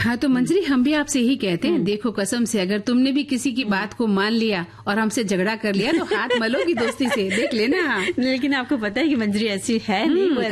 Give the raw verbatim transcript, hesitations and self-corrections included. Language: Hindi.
हाँ, तो मंजरी हम भी आपसे यही कहते हैं, देखो कसम से अगर तुमने भी किसी की बात को मान लिया और हमसे झगड़ा कर लिया तो हाथ मलोगी दोस्ती से, देख लेना। लेकिन आपको पता है कि मंजरी ऐसी है नहीं।